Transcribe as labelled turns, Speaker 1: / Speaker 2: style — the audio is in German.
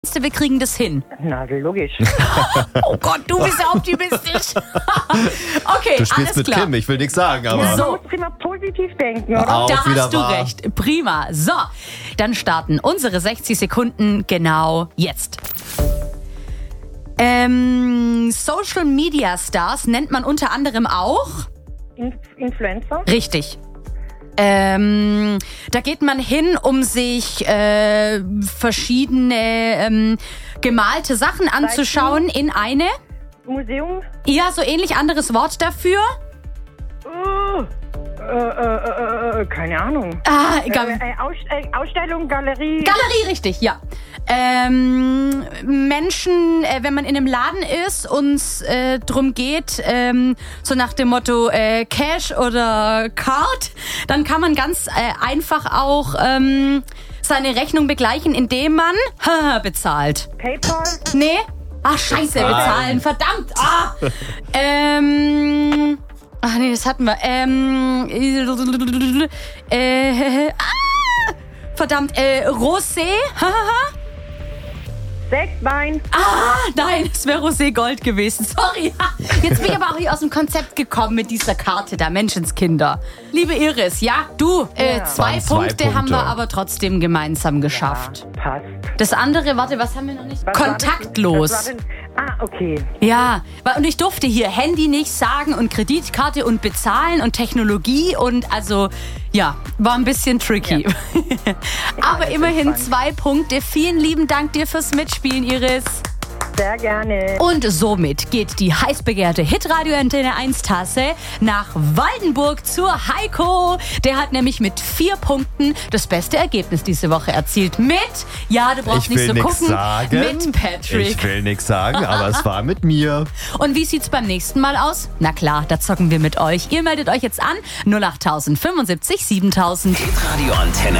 Speaker 1: Wir kriegen das hin.
Speaker 2: Na, logisch.
Speaker 1: Oh Gott, du bist ja optimistisch. Okay,
Speaker 3: Du spielst
Speaker 1: alles
Speaker 3: mit
Speaker 1: klar.
Speaker 3: Kim, ich will nichts sagen, aber
Speaker 2: Ja,
Speaker 1: So.
Speaker 2: du musst immer positiv denken, oder?
Speaker 3: Auch
Speaker 1: Da
Speaker 3: wieder
Speaker 1: hast du
Speaker 3: wahr.
Speaker 1: recht. Prima. So, dann starten unsere 60 Sekunden genau jetzt. Social Media Stars nennt man unter anderem auch.
Speaker 2: Influencer?
Speaker 1: Richtig. Da geht man hin, um sich verschiedene gemalte Sachen anzuschauen in eine.
Speaker 2: Museum?
Speaker 1: Ja, so ähnlich, anderes Wort dafür.
Speaker 2: Keine Ahnung. Ausstellung, Galerie.
Speaker 1: Galerie, richtig, ja. Menschen, wenn man in einem Laden ist und es drum geht, so nach dem Motto Cash oder Card, dann kann man ganz einfach auch seine Rechnung begleichen, indem man bezahlt.
Speaker 2: PayPal?
Speaker 1: Nee? Ach, scheiße, bezahlen, verdammt. Ach nee, das hatten wir. Verdammt, Rosé?
Speaker 2: Sektwein?
Speaker 1: Nein, es wäre Rosé Gold gewesen. Sorry. Jetzt bin ich aber auch hier aus dem Konzept gekommen mit dieser Karte da, Menschenskinder. Liebe Iris, ja, du, zwei
Speaker 3: Waren 2
Speaker 1: Punkte haben wir
Speaker 3: Punkte.
Speaker 1: aber trotzdem gemeinsam geschafft.
Speaker 2: Passt.
Speaker 1: Das andere, warte, was haben wir noch nicht?
Speaker 2: Was war
Speaker 1: Kontaktlos.
Speaker 2: das? Was war denn? Okay.
Speaker 1: Ja, und ich durfte hier Handy nicht sagen und Kreditkarte und bezahlen und Technologie und also, ja, war ein bisschen tricky. Aber immerhin 2 Punkte. Vielen lieben Dank dir fürs Mitspielen, Iris.
Speaker 2: Sehr gerne.
Speaker 1: Und somit geht die heiß begehrte Hitradio Antenne 1 Tasse nach Waldenburg zur Heiko. Der hat nämlich mit 4 Punkten das beste Ergebnis diese Woche erzielt. Mit, ja, du brauchst
Speaker 3: Ich
Speaker 1: nicht
Speaker 3: will
Speaker 1: so
Speaker 3: nichts
Speaker 1: gucken,
Speaker 3: sagen.
Speaker 1: mit Patrick.
Speaker 3: Ich will nichts sagen, aber es war mit mir.
Speaker 1: Und wie sieht's beim nächsten Mal aus? Na klar, da zocken wir mit euch. Ihr meldet euch jetzt an 08000 75 7000.
Speaker 4: Hitradio Antenne